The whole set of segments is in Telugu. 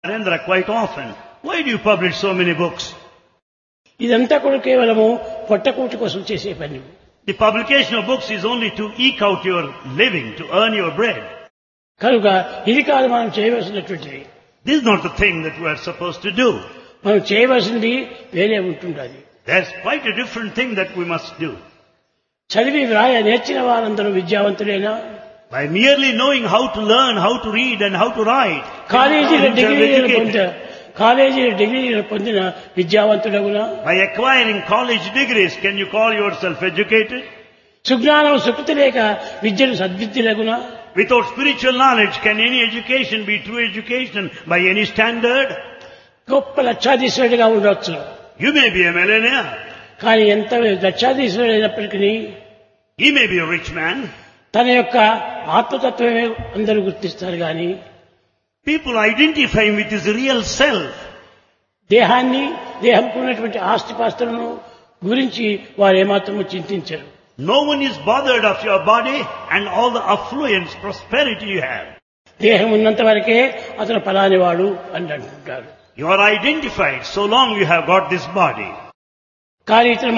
Narendra quite often. Why do you publish so many books? ఇదంతా కూడా కేవలము పొట్టకూటి కోసం చేసే పని. The publication of books is only to eke out your living, to earn your bread. కనుక ఇది కాదు మనం చేయవలసినటువంటిది. This is not the thing that we are supposed to do. మనం చేయవలసింది వేరే ఉంటుండాలి. There's quite a different thing that we must do. చదివి వ్రాయ నేర్చిన వారందరూ విద్యావంతులైనా, By merely knowing how to learn, how to read and how to write, కాలేజీల డిగ్రీలను పొందిన విద్యావంతుడగునా, by acquiring college degrees, can you call yourself educated? సుజ్ఞానం Sukriti లేక విద్యను సద్విద్యులగునా, Without spiritual knowledge, can any education be true education by any standard? గొప్ప లక్షాధీశ్వరుడిగా ఉండవచ్చు. You may be a millionaire. కానీ ఎంత లక్షాధీశ్వరుడు అయినప్పటికీ He may be a rich man. తన యొక్క ఆత్మతత్వమే అందరూ గుర్తిస్తారు. కానీ People identify him with his real self. దేహాన్ని, దేహంకు ఉన్నటువంటి ఆస్తిపాస్తులను గురించి వారు ఏమాత్రము చింతించరు. No one is bothered of your body and all the affluence, prosperity you have. దేహం ఉన్నంత వరకే అతను ఫలాని వాడు అని అంటుంటారు. You are identified so long you have got this body. కానీ ఇతను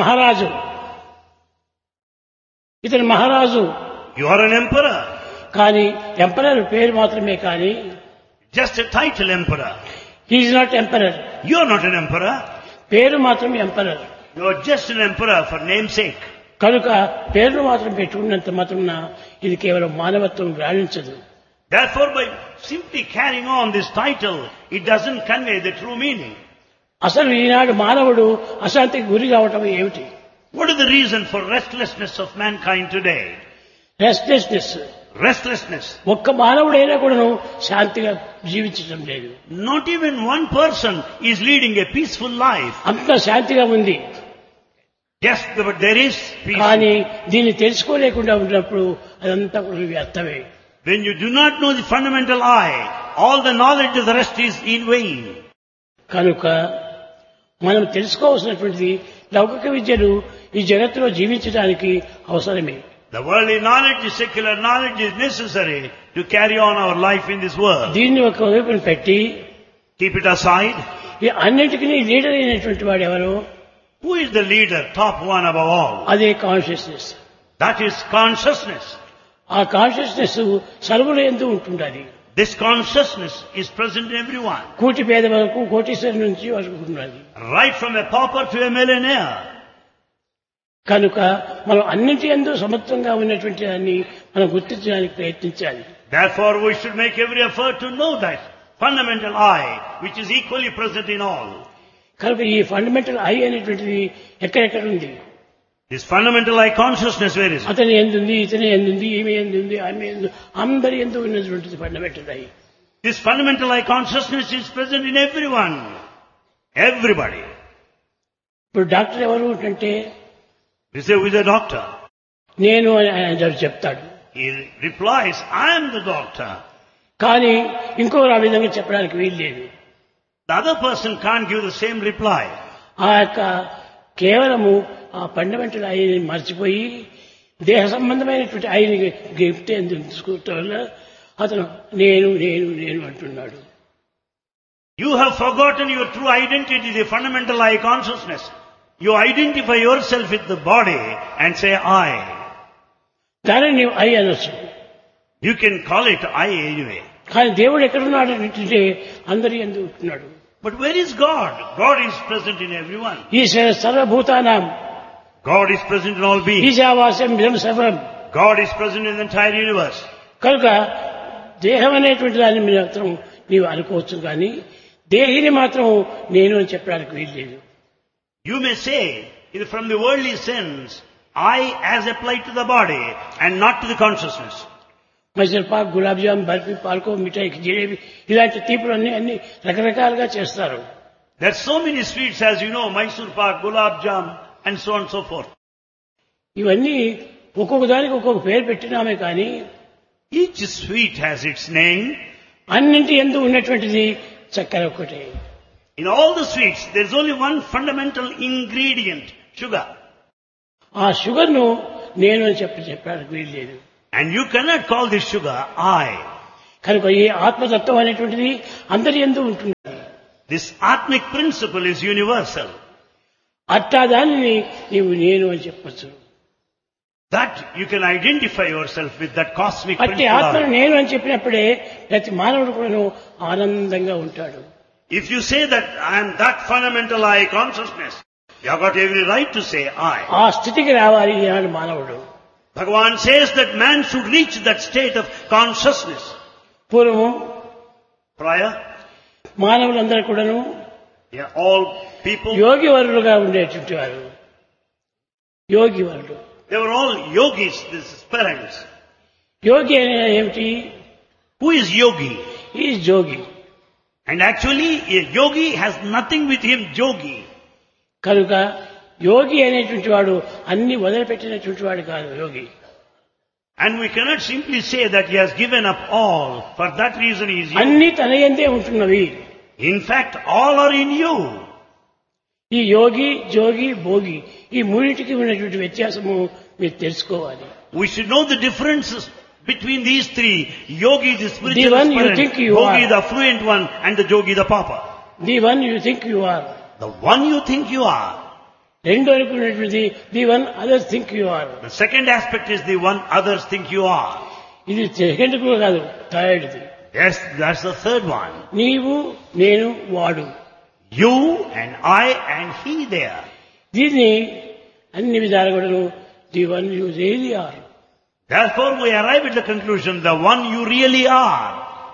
మహారాజు You are an emperor. కానీ ఎంపరర్ పేరు మాత్రమే. కానీ Just a title emperor. He's not emperor. You are not an emperor. పేరు మాత్రమే emperor. You are just an emperor for namesake. కనుక పేరును మాత్రం పెట్టుకున్నంత మాత్రం ఇది కేవలం మానవత్వం రాణించదు. Therefore, by simply carrying on this title, it doesn't convey the true meaning. అసలు ఈనాడు మానవుడు అశాంతికి గురి కావటం ఏమిటి? What is the reason for restlessness of mankind today? Restlessness. ఒక్క మానవుడైనా కూడాను శాంతిగా జీవించడం లేదు. Not even one person is leading a peaceful life. అంత శాంతిగా ఉంది. Yes, but there is peace. కానీ దీన్ని తెలుసుకోలేకుండా ఉన్నప్పుడు అదంతా కూడా వ్యర్థమే. When you do not know the fundamental I, all the knowledge of the rest is in vain. కనుక మనం తెలుసుకోవాల్సినటువంటిది లౌకిక విద్యలు ఈ జగత్తులో జీవించడానికి అవసరమే. The worldly knowledge, the secular knowledge is necessary to carry on our life in this world. దీన్ని ఒక వైపున పెట్టి Keep it aside. ఈ అన్నింటికీ లీడర్ అయినటువంటి వాడు ఎవరు? Who is the leader, top one above all? అదే కాన్షియస్నెస్. That is consciousness. ఆ కాన్షియస్నెస్ సర్వుల యందు ఉంటుండాలి. This consciousness is present in everyone. కోటి పేద వరకు, కోటీశ్వరు నుంచి వరకు ఉన్నది. Right from a pauper to a millionaire. కనుక మనం అన్నింటి యందు సమత్వంగా ఉన్నటువంటి దాన్ని మనం గుర్తించడానికి ప్రయత్నించాలి. Therefore, we should make every effort to know that fundamental I, which is equally present in all. కనుక ఈ ఫండమెంటల్ ఐ అనేటువంటిది ఎక్కడెక్కడ ఉంది? This fundamental I consciousness, where is it? అతని ఎందుంది, ఇతని ఎందుంది, ఈమె ఎందుంది, ఆమె ఎందు, అందరి ఎందు ఉన్నటువంటిది fundamental I. This fundamental I consciousness is present in everyone. Everybody. ఇప్పుడు డాక్టర్ ఎవరు అంటే We say, who is a doctor? నేను అని ఆయన చెప్తాడు. He replies, I am the doctor. కానీ ఇంకొకరు ఆ విధంగా చెప్పడానికి వీలు లేదు. The other person can't give the same reply. ఆ యొక్క కేవలము ఆ ఫండమెంటల్ ఐని మర్చిపోయి దేహ సంబంధమైనటువంటి ఐని గిఫ్ట్ తీసుకోవటం వల్ల అతను నేను నేను నేను అంటున్నాడు. You have forgotten your true identity, the fundamental I consciousness. You identify yourself with the body and say I. దానిని నీవు ఐ అనొచ్చు. You can call it I anyway. కానీ దేవుడు ఎక్కడున్నాడు అంటే అందరి యందు ఉంటున్నాడు. But where is God? God is present in everyone. ఈశ్వర సర్వభూతానాం. God is present in all beings. ఈశావాస్యం ఇదం సర్వం. God is present in the entire universe. కనుక దేహం అనేటువంటి దాన్ని మాత్రం నీవు అనుకోవచ్చు, కానీ దేహిని మాత్రం నేను అని చెప్పడానికి వీలు లేదు. You may say, from the worldly sense, I as applied to the body and not to the consciousness. Mysore Pak, gulab jam, barfi, పాల్కో, మిఠాయి, జిలేబీ ఇలాంటి తీపులు అన్ని రకరకాలుగా చేస్తారు. There are so many sweets, as you know, Mysore pak, gulab jam and so on and so forth. ఇవన్నీ ఒక్కొక్క దానికి ఒక్కొక్క పేరు పెట్టినామే, కానీ Each sweet has its name. అన్నింటి యందు ఉన్నటువంటిది చక్కెర ఒక్కటే. In all the sweets, there is only one fundamental ingredient, sugar. ఆ షుగర్ ను నేను అని చెప్పడానికి వీలు లేదు. And you cannot call this sugar I. కనుక ఈ ఆత్మతత్వం అనేటువంటిది అందరి యందు ఉంటుంది. This Atmic principle is universal. అట్టా దానిని నీవు నేను అని చెప్పచ్చు. That you can identify yourself with that cosmic అట్టి ఆత్మను principle. నేను అని చెప్పినప్పుడే ప్రతి మానవుడు కూడాను ఆనందంగా ఉంటాడు. If you say that I am that fundamental I consciousness, you have got every right to say I. ఆ స్థితికి రావాలి ఈనాడు మానవుడు. Bhagavan says that man should reach that state of consciousness. పూర్వము Prior, మానవులందరూ కూడాను all people, యోగి వరులుగా ఉండేటువంటి వారు. యోగి వరులు. they were all yogis, these parents. యోగి అనేది ఏమిటి? Who is yogi? ఈ జోగి. And actually, a yogi has nothing with him, yogi. కనుక యోగి అనేటువంటి వాడు అన్ని వదిలిపెట్టినటువంటి వాడు కాదు యోగి. And we cannot simply say that he has given up all. For that reason he is yogi. అన్ని తన యందే ఉంటున్నవి. In fact, all are in you. ఈ యోగి జోగి భోగి ఈ మూడింటికి ఉన్నటువంటి వ్యత్యాసము మీరు తెలుసుకోవాలి. We should know the differences between these three. Yogi, the spiritual The one you aspirant, think you Yogi, are. the fluent one, and the Jogi, the Papa. The one you think you are. The one you think you are. రెండో వరకు ఉన్నటువంటి the one others think you are. The second aspect is the one others think you are. ఇది సెకండ్ కూడా కాదు, థర్డ్ది. Yes, that's the third one. నీవు నేను వాడు. You and I and he there. దీన్ని అన్ని విధాలు కూడా the one you really are. Therefore we arrive at the conclusion, the one you really are.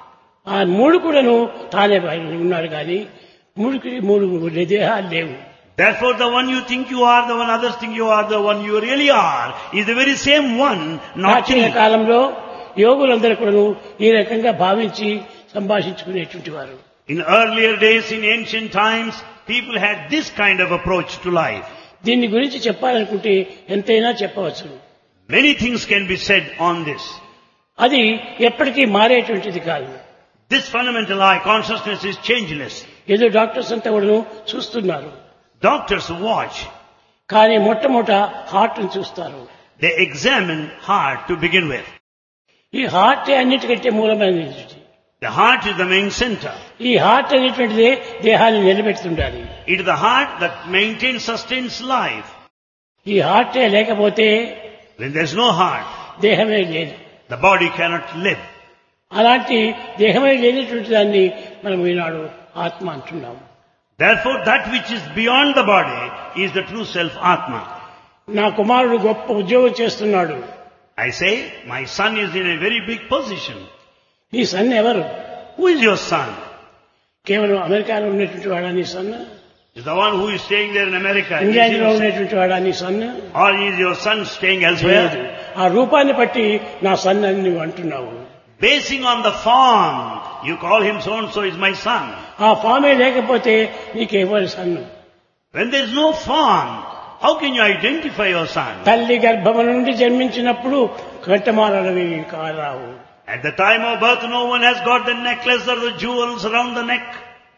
ఆ మూడు కూడాను తానే ఉన్నాడు కానీ మూడు దేహాలు లేవు. Therefore the one you think you are, the one others think you are, the one you really are, is the very same one, not ప్రాచీన three. కాలంలో యోగులందరూ కూడాను ఈ రకంగా భావించి సంభాషించుకునేటువంటి వారు. In earlier days, in ancient times, people had this kind of approach to life. దీని గురించి చెప్పాలనుకుంటే ఎంతైనా చెప్పవచ్చు. Many things can be said on this. అది ఎప్పటికీ మారేటువంటిది కాదు. This fundamental I consciousness is changeless. ఏదో డాక్టర్స్ అంతా కూడాను చూస్తున్నారు. Doctors watch. కానీ మొట్టమొదట హార్ట్ని చూస్తారు. They examine heart to begin with. ఈ హార్ట్ అన్నిటికంటే మూలమైనది. The heart is the main center. ఈ హార్ట్ అనేటువంటిదే దేహాన్ని నిలబెడుతుండాలి. It is the heart that maintains, sustains life. ఈ హార్టే లేకపోతే When there is no heart, దేహమే లేదు. the body cannot live. అలాంటి దేహమే లేనటువంటి దాన్ని మనం ఈనాడు ఆత్మ అంటున్నాము. Therefore, that which is beyond the body is the true self, Atma. నా కుమారుడు గొప్ప ఉద్యోగం చేస్తున్నాడు. I say, my son is in a very big position. నీ సన్ ఎవరు? Who is your son? కేవలం అమెరికాలో ఉన్నటువంటి వాడా నీ sun? Is the one who is staying there in America? Is ఇంగ్లాండ్లో your son? ఉన్నటువంటి వాడా నీ sun? Or is your son staying లేదు. elsewhere? ఆ రూపాన్ని బట్టి నా సన్ అని నువ్వు అంటున్నావు. Basing on the form, you call him so and so is my son. ఆ ఫామే లేకపోతే నీకెవరి సన్ను? When there is no form, how can you identify your son? తల్లి గర్భము నుండి జన్మించినప్పుడు కట్టమాలవి కారావు. At the time of birth, no one has got the necklace or the jewels around the neck.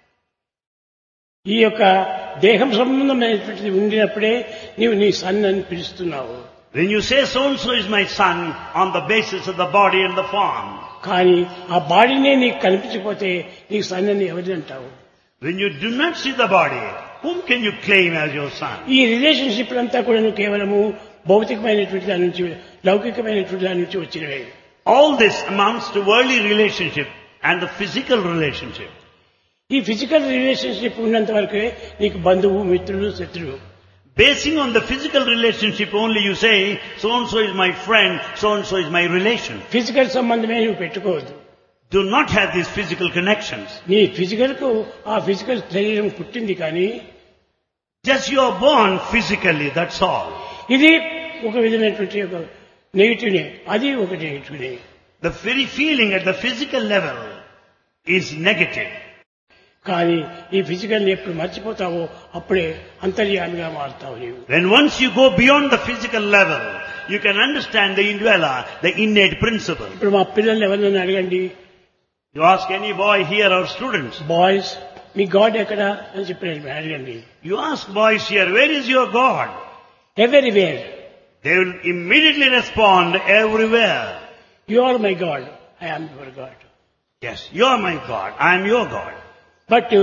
ఈ యొక్క దేహం సంబంధమైనటువంటిది ఉండినప్పుడే నీవు నీ సన్ అని పిలుస్తున్నావు. When you say so and so is my son on the basis of the body and the form. కానీ ఆ బాడీనే నీకు కనిపించకపోతే నీకు సన్ అని ఎవరిని అంటావు? When you do not see the body, whom can you claim as your son? ఈ రిలేషన్షిప్ అంతా కూడా నువ్వు కేవలము భౌతికమైనటువంటి దాని నుంచి లౌకికమైనటువంటి దాని నుంచి వచ్చినవే. All this amounts to worldly relationship and the physical relationship. ఈ ఫిజికల్ రిలేషన్షిప్ ఉన్నంత వరకే నీకు బంధువు మిత్రుడు శత్రువు. Basing on the physical relationship only you say, so and so is my friend, so and so is my relation. Physical సంబంధమే నువ్వు పెట్టుకోవద్దు. Do not have these physical connections. నీ ఫిజికల్ కు ఆ ఫిజికల్ శరీరం పుట్టింది కానీ Just you are born physically, that's all. ఇది ఒక విధమైనటువంటి ఒక నెగిటివ్నే, అది ఒక నెగిటివ్నే. The very feeling at the physical level is negative. కానీ ఈ ఫిజికల్ ఎప్పుడు మర్చిపోతావో అప్పుడే అంతర్యామిగా మారుతావు నీవు. When once you go beyond the physical level, you can understand the indwella, the innate principle. ఇప్పుడు మా పిల్లల్ని ఎవరినైనా అడగండి, You ask any boy here or students, boys me God ఎక్కడా అని చెప్పి అడగండి. you ask boys here, where is your God? Everywhere. They will immediately respond, everywhere. You are my God, I am your God. Yes, you are my God, I am your God. But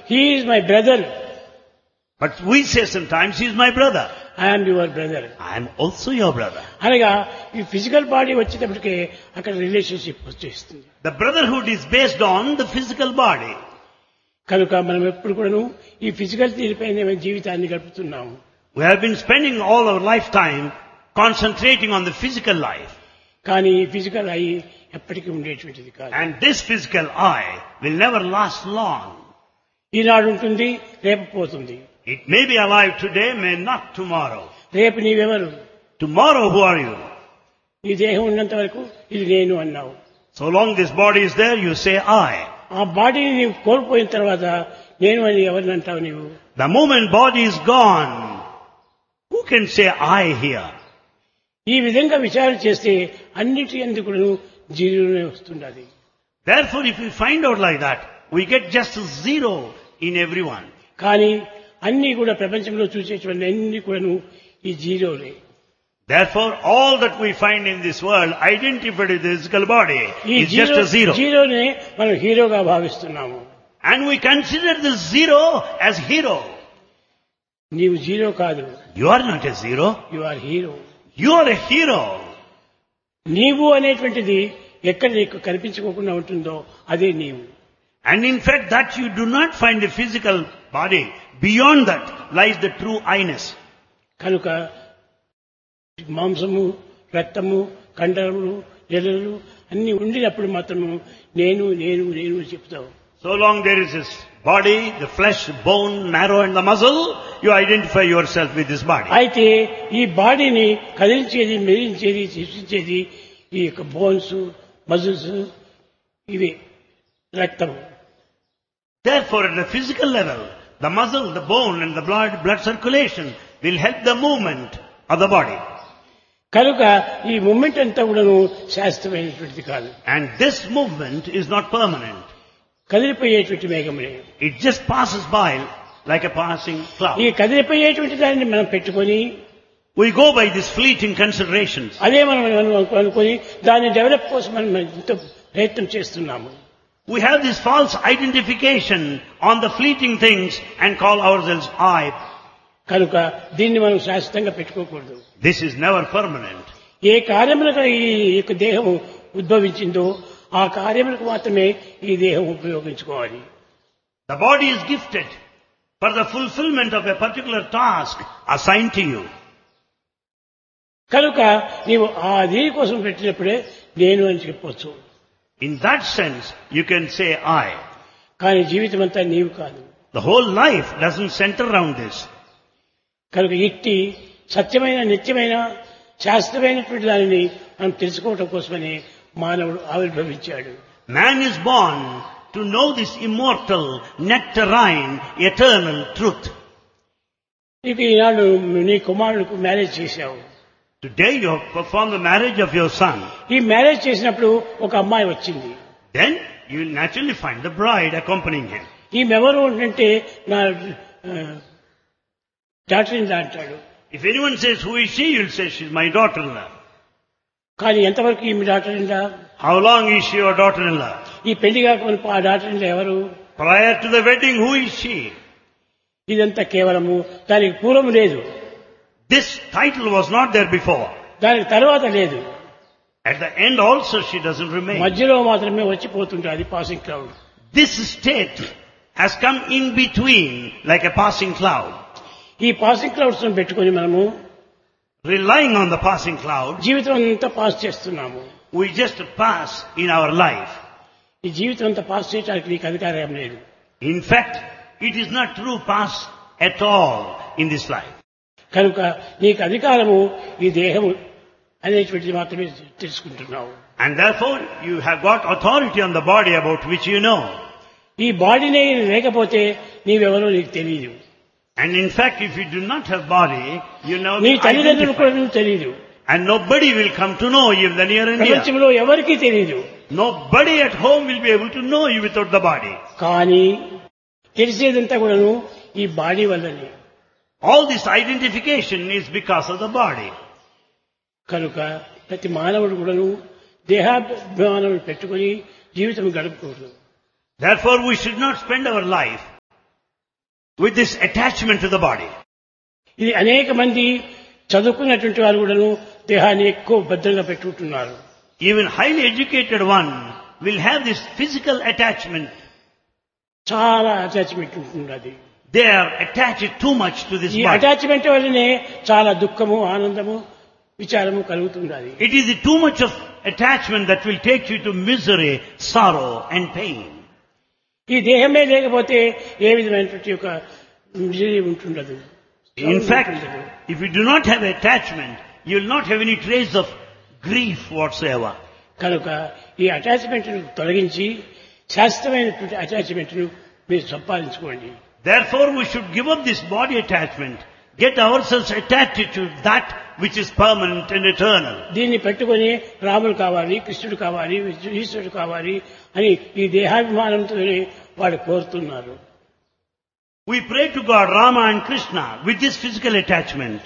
he is my brother, But we say sometimes, he is my brother. I am your brother. I am also your brother. అనగా ఈ ఫిజికల్ బాడీ వచ్చేటప్పటికే అక్కడ రిలేషన్షిప్ వచ్చేస్తుంది. The brotherhood is based on the physical body. కనుక మనం ఎప్పుడు కూడాను ఈ ఫిజికల్ తీరిపైన జీవితాన్ని గడుపుతున్నాము. We have been spending all our lifetime concentrating on the physical life. కానీ ఈ ఫిజికల్ అయి ఎప్పటికీ ఉండేటువంటిది కాదు. And this physical eye will never last long. ఈనాడు ఉంటుంది, రేపు పోతుంది. It may be alive today, may not tomorrow. రేపు నీవెవరు? Tomorrow, who are you? ఈ దేహం ఉన్నంత వరకు ఇది నేను అన్నావు. So long this body is there, you say I. ఆ బాడీని నీవు కోల్పోయిన తర్వాత నేను అని ఎవరిని అంటావు నీవు? The moment body is gone, who can say I here? ఈ విధంగా విచారణ చేస్తే అన్నిటి ఎందుకు జీరోనే వస్తుండాలి. Therefore, if we find out like that, we get just zero in everyone. కానీ అన్ని కూడా ప్రపంచంలో చూసేటువంటి అన్ని కూడాను ఈ జీరోలే. Therefore, all that we find in this world identified with the physical body ఈ is just a zero. జీరోనే మనం హీరోగా భావిస్తున్నాము. And we consider the zero as hero. నీవు జీరో కాదు, You are not a zero. You are hero. You are a hero. నీవు అనేటువంటిది ఎక్కడ నీకు కనిపించుకోకుండా ఉంటుందో అదే నీవు. And in fact, that you do not find the physical body. Beyond that lies the true I-ness. కనుక మాంసము, రక్తము, కండరములు, ఎలుకలు అన్ని ఉండినప్పుడు మాత్రము నేను నేను నేను చెప్తావు. So long there is this body, the flesh, bone, marrow and the muscle, you identify yourself with this body. అయితే ఈ బాడీని కదిలించేది, మెదిలించేది, సృష్టించేది ఈ యొక్క బోన్స్, మజిల్స్, ఇవి రక్తము. Therefore, at the physical level, the muscle, the bone and the blood circulation will help the movement of the body. కనుక ఈ మూమెంట్ అంతా కూడాను శాస్త్రమైనటువంటిది కాదు. And this movement is not permanent. కదిలిపోయేటువంటి మేఘములే. It just passes by like a passing cloud. ఈ కదిలిపోయేటువంటి దాన్ని మనం పెట్టుకొని We go by these fleeting considerations. అదే మనం అనుకొని దాన్ని డెవలప్ కోసం మనం ఎంతో ప్రయత్నం చేస్తున్నాము. We have this false identification on the fleeting things and call ourselves I. కనుక దీన్ని మనం శాశ్వతంగా పెట్టుకోకూడదు. This is never permanent. ఏ కార్యములకు ఈ యొక్క దేహం ఉద్భవించిందో ఆ కార్యములకు మాత్రమే ఈ దేహం ఉపయోగించుకోవాలి. The body is gifted for the fulfillment of a particular task assigned to you. కనుక నీవు ఆ దీని కోసం పెట్టినప్పుడే నేను అని చెప్పొచ్చు. In that sense, you can say I. కానీ జీవితం అంతా నీవు కాదు. The whole life doesn't center around this. కనుక ఇట్టి సత్యమైన, నిత్యమైన, శాస్త్రమైనటువంటి దానిని మనం తెలుసుకోవటం కోసమని మానవుడు ఆవిర్భవించాడు. Man is born to know this immortal, nectarine, eternal truth. నీకు ఈనాడు నీ కుమారుడికి మ్యారేజ్ చేశావు. Today you have performed the marriage of your son. ఈ మ్యారేజ్ చేసినప్పుడు ఒక అమ్మాయి వచ్చింది. Then you will naturally find the bride accompanying him. ఈమెవరు అంటే నా డాక్టర్ ఇన్ లా అంటాడు. If anyone says, who is she? You'll say, she's my daughter-in-law. కానీ ఎంతవరకు ఈమె doctor in law? How long is she your daughter-in-law? ఈ పెళ్లి కాకుండా ఆ డాక్టర్ ఇన్ లా ఎవరు? Prior to the wedding, who is she? ఇదంతా కేవలము దానికి పూర్వం లేదు. This title was not there before. దానికి తర్వాత లేదు. At the end also she doesn't remain. మధ్యలో మాత్రమే వచ్చిపోతుంటే అది passing cloud. This state has come in between like a passing cloud. ఈ పాసింగ్ క్లౌడ్స్ పెట్టుకొని మనము Relying on the passing cloud, జీవితం అంతా పాస్ చేస్తున్నాము. we just pass in our life. ఈ జీవితం అంతా పాస్ చేయడానికి నీకు అధికారం లేదు. In fact, it is not true pass at all in this life. కనుక నీకు అధికారము ఈ దేహము అనేటువంటిది మాత్రమే తెలుసుకుంటున్నావు. And therefore, you have got authority on the body about which you know. ఈ బాడీనే లేకపోతే నీవెవరో నీకు తెలియదు. And in fact, if you do not have body, you know నీ తల్లిదండ్రులు కూడా నువ్వు తెలియదు. And nobody will come to know you the near and dear. ప్రపంచంలో ఎవరికీ తెలియదు. Nobody at home will be able to know you without the body. కానీ తెలిసేదంతా కూడాను ఈ బాడీ వల్లనే. All this identification is because of the body. కనుక ప్రతి మానవుడు కూడాను దేహాభిమానములు పెట్టుకొని జీవితం గడపకూడదు. Therefore, we should not spend our life with this attachment to the body. ఇది అనేక మంది చదువుకున్నటువంటి వారు కూడాను దేహాన్ని ఎక్కువ భద్రంగా పెట్టుకుంటున్నారు. Even highly educated one will have this physical attachment. చాలా అటాచ్మెంట్ ఉంటున్నది. They are attached too much to this ఈ body. అటాచ్మెంట్ వల్లనే చాలా దుఃఖము, ఆనందము, విచారము కలుగుతున్నది. It is too much of attachment that will take you to misery, sorrow and pain. ఈ దేహమే లేకపోతే ఏ విధమైనటువంటి ఒక misery ఉంటుండదు. In fact, if you do not have attachment, you will not have any trace of grief whatsoever. కనుక ఈ అటాచ్మెంట్ తొలగించి శాశ్వతమైనటువంటి అటాచ్మెంట్ మీరు సంపాదించుకోండి. Therefore, we should give up this body attachment, get ourselves attached to that which is permanent and eternal. దీన్ని పెట్టుకొని రాముడు కావాలి, కృష్ణుడు కావాలి, ఈశ్వరుడు కావాలి అని ఈ దేహాభిమానంతోనే వాడు కోరుతున్నారు. We pray to God, Rama and Krishna, with this physical attachment.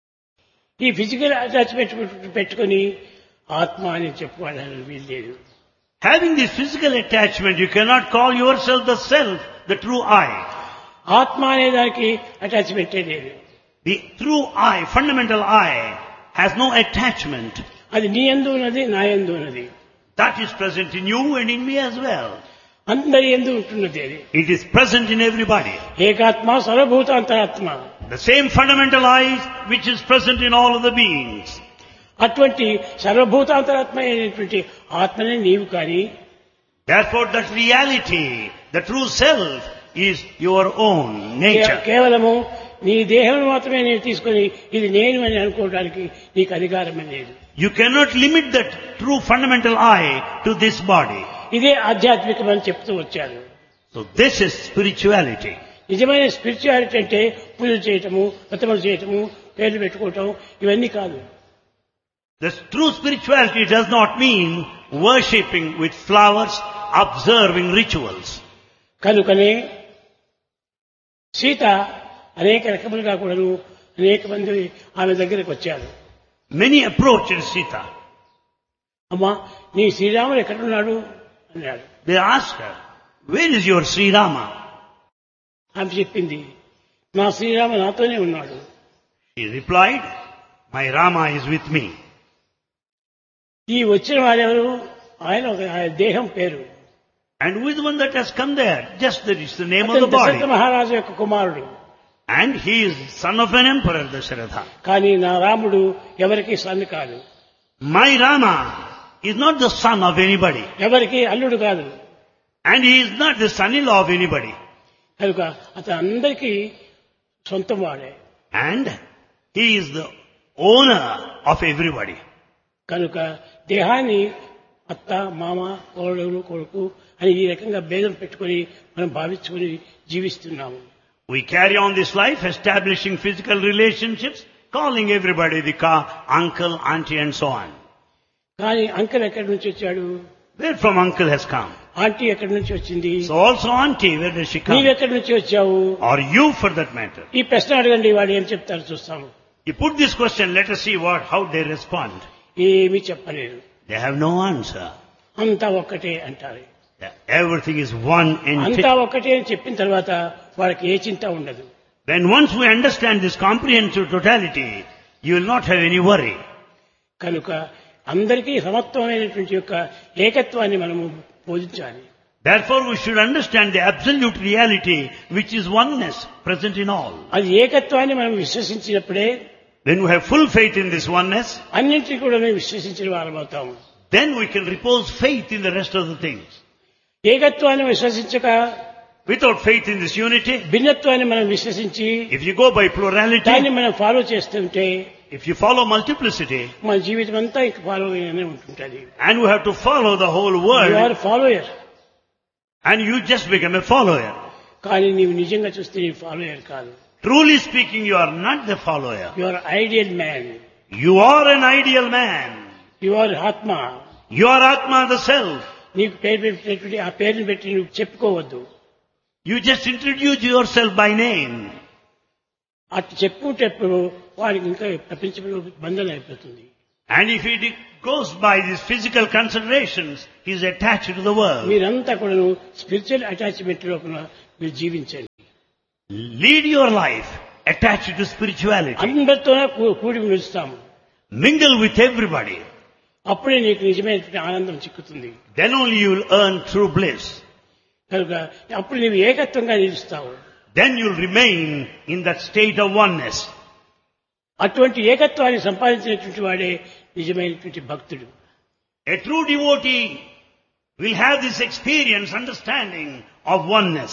ఈ ఫిజికల్ అటాచ్మెంట్ పెట్టుకొని ఆత్మ అని చెప్పుకోవడానికి వీల్లేదు. Having this physical attachment, you cannot call yourself the self, the true I. ఆత్మ అనే దానికి అటాచ్మెంటే లేదు. The true I, fundamental I, has no attachment. అది నీ యందు ఉన్నది, నా యందు ఉన్నది. That is present in you and in me as well. అందరి యందు ఉంటున్నది అది. It is present in everybody. ఏకాత్మ సర్వభూత అంతరాత్మ. The same fundamental I which is present in all of the beings. అటువంటి సర్వభూతాంతరాత్మ అయినటువంటి ఆత్మనే నీవు కానీ, Therefore that reality, the true self, is your own nature. కేవలము నీ దేహం మాత్రమే నేను తీసుకొని ఇది నేను అని అనుకోవడానికి నీకు అధికారమే లేదు. You cannot limit that true fundamental I to this body. ఇదే ఆధ్యాత్మికం అని చెప్తూ వచ్చాను. So this is spirituality. నిజమైన స్పిరిచువాలిటీ అంటే పూజలు చేయటము, వ్రతములు చేయటము, పేర్లు పెట్టుకోవటం ఇవన్నీ కాదు. The true spirituality does not mean worshipping with flowers, observing rituals. కనుకనే సీత అనేక రకములుగా కూడాను అనేక మంది ఆమె దగ్గరకు వచ్చారు. Many approached Sita. అమ్మా నీ శ్రీరాముడు ఎక్కడున్నాడు అన్నాడు. They asked her, where is your Sri Rama? ఆమె చెప్పింది, నా శ్రీరామ నాతోనే ఉన్నాడు. She replied, my Rama is with me. ఈ వచ్చిన వారెవరు? ఆయన దేహం పేరు. And who is the one that has come there? Just that it's the name of the Dasharatha body. మహారాజు యొక్క కుమారుడు. And he is son of an emperor, Dasharatha. కానీ నా రాముడు ఎవరికి సన్ కాదు. My Rama is not the son of anybody. ఎవరికి అల్లుడు కాదు. And he is not the son-in-law of anybody. కనుక అతను అందరికీ సొంతం వాడే. And he is the owner of everybody. కనుక దేహాన్ని అత్త, మామ, కోడలు, కొడుకు అని ఈ రకంగా భేదం పెట్టుకొని మనం భావించుకొని జీవిస్తున్నాము. We carry on this life establishing physical relationships, calling everybody the uncle, auntie and so on. కానీ అంకుల్ ఎక్కడి నుంచి వచ్చాడు? Where from uncle has come? Aunty ఎక్కడి నుంచి వచ్చింది? So also auntie, where does she come? నీవెక్కడి నుంచి వచ్చావు? Or you for that matter? ఈ ప్రశ్న అడగండి, వాడు ఏం చెప్తారు చూస్తాము. You put this question, let us see how they respond. ఏమీ చెప్పలేరు. They have no answer. అంతా ఒక్కటే అంటారు. Everything is one entity. అంతా ఒక్కటే అని చెప్పిన తర్వాత వాళ్ళకి ఏ చింత ఉండదు. When once we understand this comprehensive totality, you will not have any worry. కనుక అందరికీ సమత్వమైనటువంటి యొక్క ఏకత్వాన్ని మనము బోధించాలి. Therefore we should understand the absolute reality which is oneness present in all. అది ఏకత్వాన్ని మనం విశ్వసించినప్పుడే, When we have full faith in this oneness, అన్నింటినీ కూడా మేము విశ్వసించిన వారం అవుతాము. then we can repose faith in the rest of the things. ఏకత్వాన్ని విశ్వసించక Without faith in this unity, భిన్నత్వాన్ని మనం విశ్వసించి if you go by plurality, దాన్ని మనం ఫాలో చేస్తుంటే if you follow multiplicity, మన జీవితం అంతా ఇక ఫాలో అనే ఉంటుంటది. and we have to follow the whole you world, are follower. and you just become a follower. కానీ నీవు నిజంగా చూస్తే నీ ఫాలోయర్ కాదు. Truly speaking, you are not the follower. You are ideal man. You are an ideal man. You are ఆత్మ. You are Atma, the self. నీకు పేరు పెట్టినటువంటి ఆ పేరుని పెట్టి నువ్వు చెప్పుకోవద్దు. You just introduce yourself by name. అటు చెప్పుకుంటేప్పుడు వాడికి ఇంకా ప్రపంచంలో బంధన అయిపోతుంది. And if he goes by these physical considerations, he is attached to the world. మీరంతా కూడా స్పిరిచువల్ అటాచ్మెంట్ లోపల మీరు జీవించండి. Lead your life attached to spirituality. అందరితోనే కూడి నిలుస్తాము. Mingle with everybody. అప్పుడే నీకు నిజమైనటువంటి ఆనందం చిక్కుతుంది. Then only you will earn true bliss. కనుక అప్పుడు నీవు ఏకత్వంగా నిలుస్తావు. Then you will remain in that state of oneness. అటువంటి ఏకత్వాన్ని సంపాదించినటువంటి వాడే నిజమైనటువంటి భక్తుడు. A true devotee will have this experience, understanding of oneness.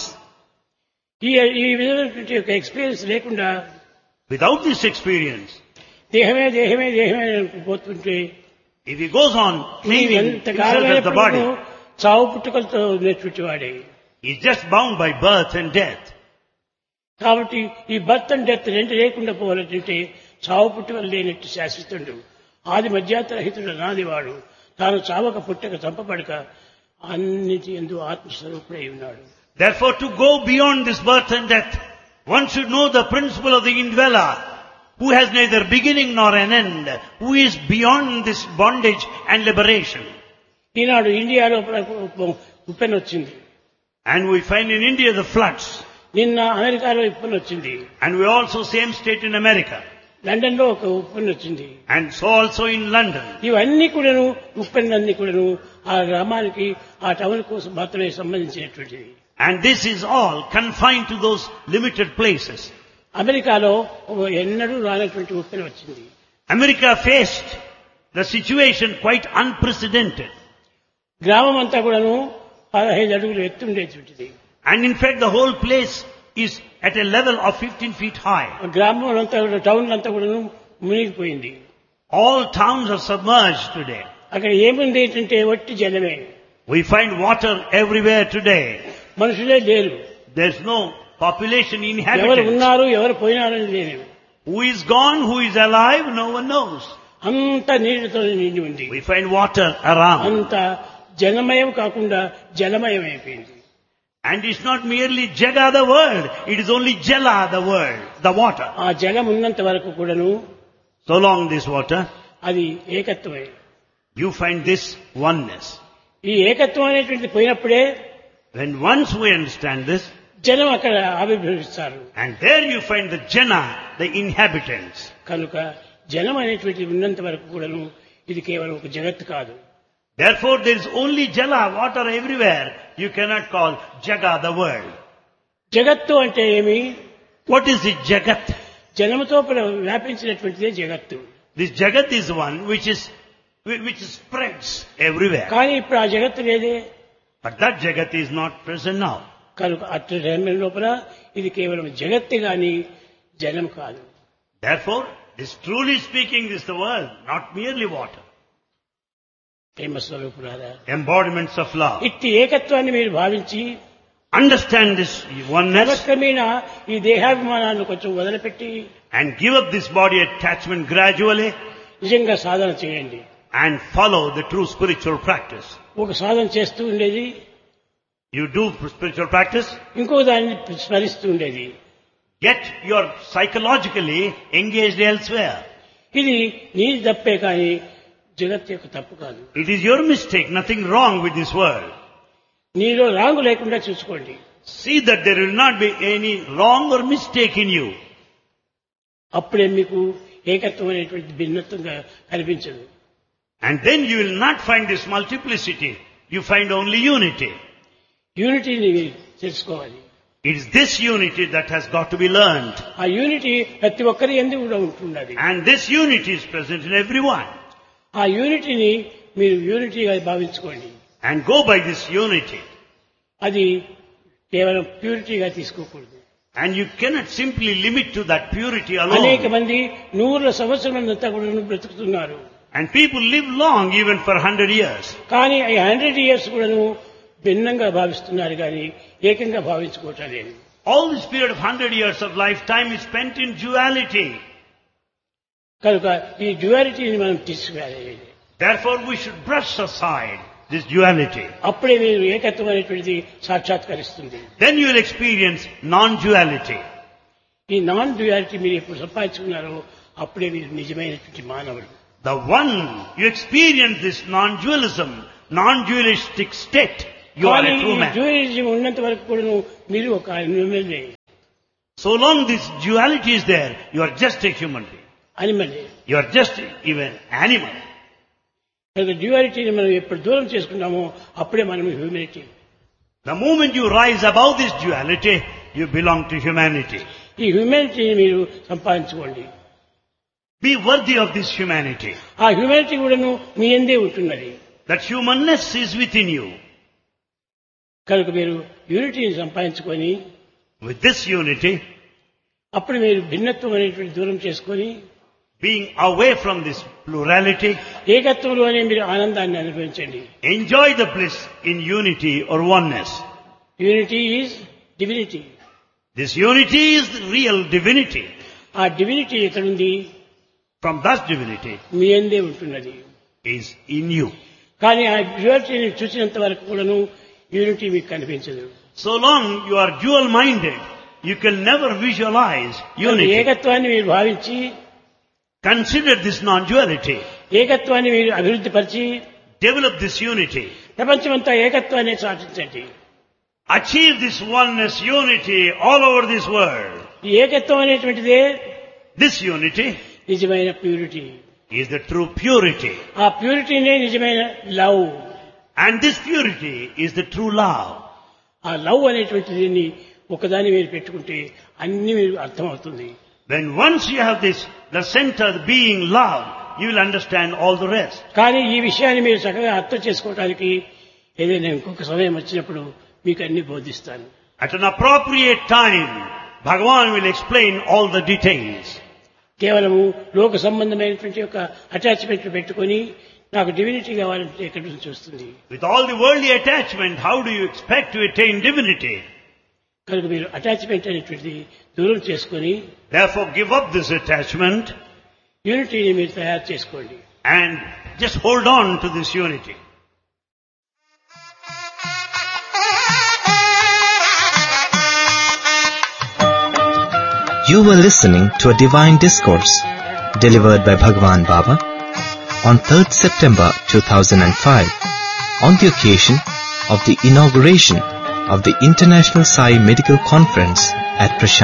ఈ విధమైనటువంటి ఒక ఎక్స్పీరియన్స్ లేకుండా Without this experience, దేహమే దేహమే దేహమే పోతుంటే if he goes on thinking ఎంత himself కాలమైన as the body, చావు పుట్టుకలతో ఉన్నటువంటి వాడే. he's just bound by birth and death. కాబట్టి ఈ బర్త్ అండ్ డెత్ రెండు లేకుండా పోవాలంటే చావు పుట్టుకలు లేనట్టు శాశ్వతుడు, ఆది మధ్యాంతరహితుడు నాదివాడు, తాను చావక పుట్టక చంపబడక అన్నిటి యందు ఆత్మస్వరూపుడై ఉన్నాడు. Therefore, to go beyond this birth and death, one should know the principle of the indweller, who has neither beginning nor an end, who is beyond this bondage and liberation. ఈనాడు ఇండియాలో ఉప్పెన వచ్చింది. And we find in India the floods. నిన్న అమెరికాలో ఉప్పెన వచ్చింది. And we also same state in America. London లో ఒక ఉప్పెన వచ్చింది. And so also in London. ఇవన్నీ కూడాను ఉప్పెనలన్నీ కూడాను ఆ గ్రామానికి ఆ టౌన్ కోసం మాత్రమే సంబంధించినటువంటివి. And this is all confined to those limited places. అమెరికాలో ఎన్నడూ రానటువంటి ఉప్పెన వచ్చింది. America faced the situation quite unprecedented. గ్రామం అంతా కూడాను 15 అడుగులు ఎత్తుండేటువంటిది. And in fact the whole place is at a level of 15 feet high. గ్రామం అంతా కూడా టౌన్ అంతా కూడాను మునిగిపోయింది. All towns are submerged today. అక్కడ ఏముంది ఏంటంటే వట్టి జలమే. We find water everywhere today. మనుషులే లేరు. There's no population ఎవరు inhabitants. ఉన్నారు ఎవరు పోయినారని లేదు. Who is gone, who is alive, no one knows. అంత నీటితో నిండి ఉంది. We find water around. అంత జనమయం కాకుండా జలమయం అయిపోయింది. And it's not merely Jaga the world, it is only Jala the world, the water. ఆ జలం ఉన్నంత వరకు కూడాను So long this water, అది ఏకత్వమే. you find this oneness. ఈ ఏకత్వం అనేటువంటిది పోయినప్పుడే When once we understand this, జనం అక్కడ ఆవిర్భవిస్తారు. and there you find the Jana, the inhabitants. కనుక జలం అనేటువంటిది ఉన్నంత వరకు కూడాను ఇది కేవలం ఒక జగత్తు కాదు. Therefore there is only Jala, water everywhere. You cannot call Jaga the world. జగత్తు అంటే ఏమి? What is it, Jagat? జనముతో వ్యాపించినటువంటిదే జగత్తు. This Jagat is one which spreads everywhere. కానీ ఇప్పుడు ఆ జగత్తు లేదే. But that Jagat is not present now. కనుక అట్టి సమయం లోపల ఇది కేవలం జగత్తు గాని జలం కాదు. Therefore, this truly speaking is the world, not merely water. ప్రేమ స్వరూపులారా, Embodiments of love. ఇట్టి ఏకత్వాన్ని మీరు భావించి Understand this oneness క్రమేణా ఈ దేహాభిమానాన్ని కొంచెం వదిలిపెట్టి and give up this body attachment gradually నిజంగా సాధన చేయండి. and follow the true spiritual practice. ఒక సాధన చేస్తూ ఉండేది, You do spiritual practice, ఇంకో దాన్ని స్మరిస్తూ ఉండేది. get your psychologically engaged elsewhere. ఇది నీ తప్పే కానీ జగత్ యొక్క తప్పు కాదు. It is your mistake, nothing wrong with this world. నీలో రాంగు లేకుండా చూసుకోండి. See that there will not be any wrong or mistake in you. అప్పుడే మీకు ఏకత్వం అనేటువంటి భిన్నత్వంగా కనిపించదు. And then you will not find this multiplicity. You find only unity. యూనిటీని తెలుసుకోవాలి. It is this unity that has got to be learned. ఆ యూనిటీ ప్రతి ఒక్కరి యందు కూడా ఉంటున్నది. And this unity is present in everyone. ఆ యూనిటీని మీరు యూనిటీగా భావించుకోండి. And go by this unity. అది కేవలం ప్యూరిటీగా తీసుకోకూడదు. And you cannot simply limit to that purity అనేక alone. మంది 100 సంవత్సరాలంతా కూడా బ్రతుకుతున్నారు. And people live long even for 100 years. కానీ ఈ 100 ఇయర్స్ కూడాను భిన్నంగా భావిస్తున్నారు కానీ ఏకంగా భావించుకోవటం లేదు. All this period of 100 years of lifetime is spent in duality. కనుక ఈ డ్యుయాలిటీని మనం తీసుకురాలి. Therefore we should brush aside this duality. అప్పుడే మీరు ఏకత్వం అనేటువంటిది సాక్షాత్కరిస్తుంది. Then you will experience non-duality. ఈ నాన్ డ్యుయాలిటీ మీరు ఎప్పుడు సంపాదించుకున్నారో అప్పుడే మీరు నిజమైనటువంటి మానవుడు. The one you experience this non-dualism, non-dualistic state, you are కానీ a true ఈ man. డ్యుయాలిజం ఉన్నంత వరకు కూడా మీరు ఒక MLA. So long this duality is there, you are just a human being. అనిమలే. You are just even animal. కనుక డ్యూయాలిటీని మనం ఎప్పుడు దూరం చేసుకుంటామో అప్పుడే మనం humanity. The moment you rise above this duality, you belong to humanity. ఈ హ్యూమినిటీని మీరు సంపాదించుకోండి. Be worthy of this humanity. ఆ హ్యూమినిటీ కూడాను మీ యందే ఉంటున్నది. That humanness is within you. కనుక మీరు యూనిటీని సంపాదించుకొని With this unity, అప్పుడు మీరు భిన్నత్వం అనేటువంటి దూరం చేసుకొని being away from this plurality, ఏకత్వంలోనే మీరు ఆనందాన్ని అనుభవించండి. enjoy the bliss in unity or oneness. Unity is divinity. This unity is the real divinity. ఆ డివినిటీ ఎక్కడుంది? From that divinity మీ యందే ఉంటున్నది. is in you. కానీ ఆ డ్యూయాలిటీని చూసినంత వరకు కూడాను యూనిటీ మీకు కనిపించదు. So long you are dual-minded, you can never visualize unity. ఏకత్వాన్ని మీరు భావించి Consider this non-duality. ఏకత్వాన్ని మీరు అభివృద్ధి పరిచి Develop this unity. ప్రపంచమంతా ఏకత్వాన్ని సాధించండి. Achieve this oneness, unity all over this world. ఈ ఏకత్వం అనేటువంటిదే This unity నిజమైన purity. is the true purity. ఆ ప్యూరిటీనే నిజమైన love. And this purity is the true love. ఆ లవ్ అనేటువంటిది ఒకదాన్ని మీరు పెట్టుకుంటే అన్ని మీరు అర్థమవుతుంది. When once you have this, the center being love, you will understand all the rest. కానీ ఈ విషయాన్ని మీరు చక్కగా అర్థం చేసుకోవడానికి ఏదైనా ఇంకొక సమయం వచ్చినప్పుడు మీకు అన్ని బోధిస్తాను. At an appropriate time, Bhagavan will explain all the details. కేవలము లోక సంబంధమైనటువంటి యొక్క అటాచ్మెంట్ పెట్టుకొని నాకు డివినిటీ కావాలంటే ఎక్కడి నుంచి వస్తుంది? With all the worldly attachment, how do you expect to attain divinity? కనుక మీరు అటాచ్మెంట్ అనేటువంటిది దూరం చేసుకొని Therefore, give up this attachment యూనిటీని మీరు తయారు చేసుకోండి. and just hold on to this unity. You were listening to a divine discourse delivered by Bhagwan Baba on 3rd September 2005 on the occasion of the inauguration of the International Sai Medical Conference at Prashant